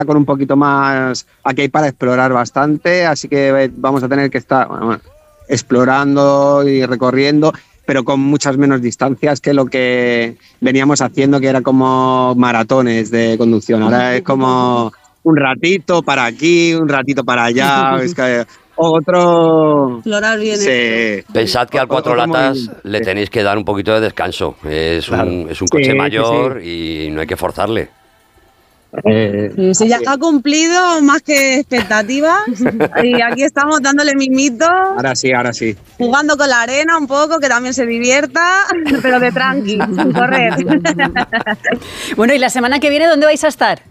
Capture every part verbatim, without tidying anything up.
con un poquito más, aquí hay para explorar bastante, así que vamos a tener que estar bueno, explorando y recorriendo, pero con muchas menos distancias que lo que veníamos haciendo, que era como maratones de conducción. Ahora es como un ratito para aquí, un ratito para allá, es que otro... Explorar bien. Sí. Pensad que al Cuatro Latas le tenéis que dar un poquito de descanso. Es, claro. un, es un coche sí, mayor sí, sí. y no hay que forzarle. Eh, sí, sí, ya ha cumplido más que expectativas y aquí estamos dándole mimito. Ahora sí, ahora sí. Jugando con la arena un poco, que también se divierta, pero de tranqui, sin correr. Bueno, ¿y la semana que viene dónde vais a estar?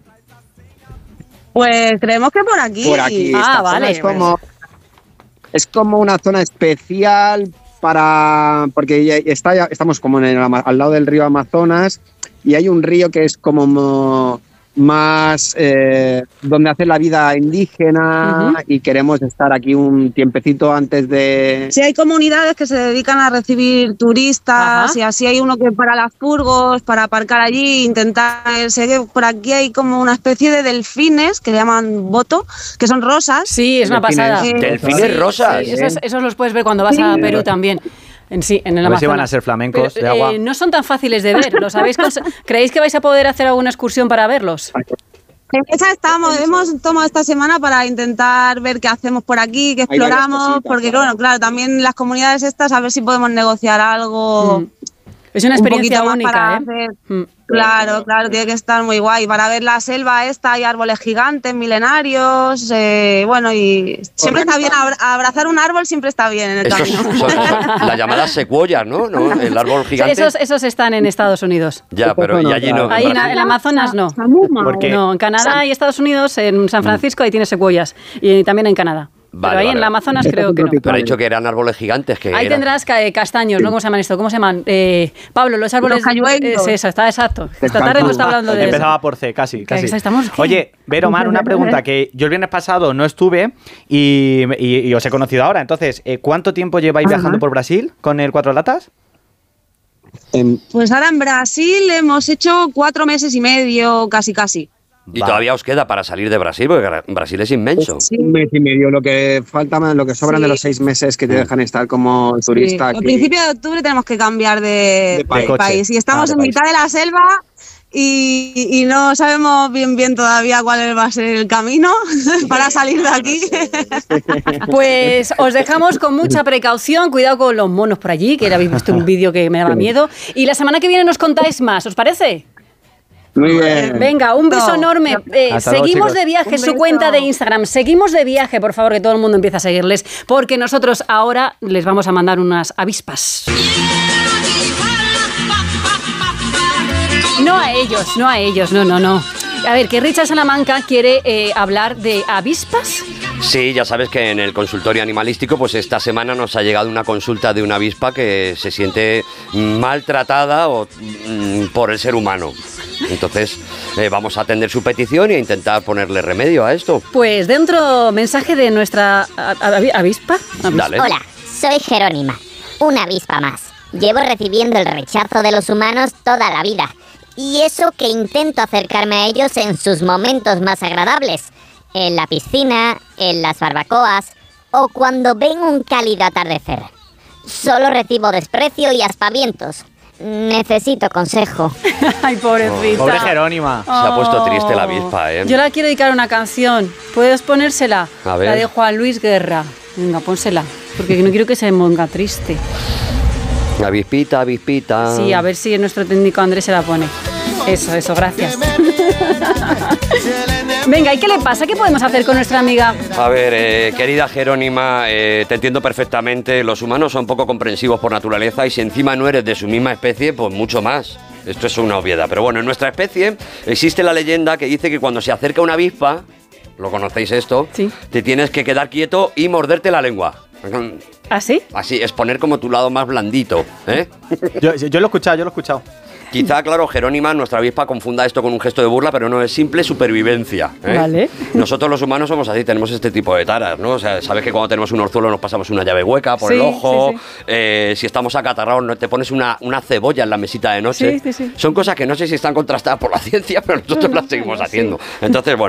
Pues creemos que por aquí. Por aquí. Ah, vale. Es como, es como una zona especial para... Porque ya está, ya estamos como en el, al lado del río Amazonas y hay un río que es como... más eh, donde hace la vida indígena uh-huh. y queremos estar aquí un tiempecito antes de... Sí, hay comunidades que se dedican a recibir turistas. Ajá. Y así hay uno que para las furgos, para aparcar allí, intentar... Sé que por aquí hay como una especie de delfines que le llaman boto, que son rosas. Sí, es una pasada. Eh, ¿Delfines rosas? Sí, esos, esos los puedes ver cuando vas sí. a Perú también. En sí, en el a ver si van a ser flamencos Pero, de agua. Eh, no son tan fáciles de ver, ¿los habéis cons- ¿Creéis que vais a poder hacer alguna excursión para verlos? En esa estamos, hemos tomado esta semana para intentar ver qué hacemos por aquí, qué exploramos, porque bueno, claro, también las comunidades estas, a ver si podemos negociar algo. Mm. Es una experiencia un única, ¿eh? Hacer, mm. Claro, claro, tiene que estar muy guay. Para ver la selva esta, hay árboles gigantes, milenarios, eh, bueno, y siempre está bien, abrazar un árbol siempre está bien en el Estos camino. Son, son las llamadas secuoyas, ¿no? ¿no? El árbol gigante. Esos, esos están en Estados Unidos. Ya, pero y allí no. Ahí en, en el Amazonas no. No, en Canadá y Estados Unidos, en San Francisco, ahí tiene secuoyas. Y también en Canadá. Vale, pero ahí vale. en el Amazonas creo que no. Pero ha dicho que eran árboles gigantes. Que ahí eran... tendrás ca- castaños, ¿no? ¿Cómo se llaman esto? ¿Cómo se llaman? Eh, Pablo, los árboles... Los es eso, está exacto. Esta tarde no está hablando de Empezaba eso. por C, casi. casi. ¿Estamos qué? Oye, Vero, Mar, una pregunta. Que yo el viernes pasado no estuve y, y, y os he conocido ahora. Entonces, ¿cuánto tiempo lleváis Ajá. viajando por Brasil con el Cuatro Latas? Pues ahora en Brasil hemos hecho cuatro meses y medio, casi casi. Y vale. todavía os queda para salir de Brasil, porque Brasil es inmenso. Sí. Un mes y medio, lo que falta, lo que sobran sí. de los seis meses que te dejan estar como turista. Sí. Aquí. A principios de octubre tenemos que cambiar de, de país. De país. Y estamos ah, en país. mitad de la selva y, y no sabemos bien bien todavía cuál va a ser el camino para salir de aquí. Pues os dejamos con mucha precaución, cuidado con los monos por allí, que habéis visto un vídeo que me daba miedo. Y la semana que viene nos contáis más, ¿os parece? Muy bien. Venga, un beso no. enorme. Eh, seguimos luego, de viaje, su cuenta de Instagram. Seguimos de viaje, por favor, que todo el mundo empiece a seguirles, porque nosotros ahora les vamos a mandar unas avispas. No a ellos, no a ellos, no, no, no. A ver, que Richard Salamanca quiere eh, hablar de avispas. Sí, ya sabes que en el consultorio animalístico, pues esta semana nos ha llegado una consulta de una avispa que se siente maltratada o, mm, por el ser humano. Entonces, eh, vamos a atender su petición e intentar ponerle remedio a esto. Pues dentro, mensaje de nuestra a, a, avispa. avispa. Dale. Hola, soy Jerónima, una avispa más. Llevo recibiendo el rechazo de los humanos toda la vida. Y eso que intento acercarme a ellos en sus momentos más agradables. En la piscina, en las barbacoas o cuando ven un cálido atardecer. Solo recibo desprecio y aspavientos. Necesito consejo. Ay, pobrecita. Pobre Jerónima. Se ha puesto triste la avispa, ¿eh? Yo la quiero dedicar a una canción. ¿Puedes ponérsela? A ver. La de Juan Luis Guerra. Venga, pónsela. Porque no quiero que se ponga triste. Avispita, avispita. Sí, a ver si nuestro técnico Andrés se la pone. Eso, eso, gracias. Venga, ¿y qué le pasa? ¿Qué podemos hacer con nuestra amiga? A ver, eh, querida Jerónima, eh, te entiendo perfectamente. Los humanos son poco comprensivos por naturaleza y si encima no eres de su misma especie, pues mucho más. Esto es una obviedad. Pero bueno, en nuestra especie existe la leyenda que dice que cuando se acerca una avispa, ¿lo conocéis esto? Sí. Te tienes que quedar quieto y morderte la lengua. ¿Ah, sí? Así, es poner como tu lado más blandito, ¿eh? Yo, yo lo he escuchado, yo lo he escuchado. Quizá, claro, Jerónima, nuestra avispa, confunda esto con un gesto de burla, pero no, es simple supervivencia. ¿eh? Vale. Nosotros los humanos somos así, tenemos este tipo de taras, ¿no? O sea, sabes que cuando tenemos un orzuelo nos pasamos una llave hueca por Sí, el ojo, sí, sí. Eh, si estamos acatarrados no te pones una, una cebolla en la mesita de noche. Sí, sí, sí. Son cosas que no sé si están contrastadas por la ciencia, pero nosotros las seguimos Sí. haciendo. Entonces, bueno.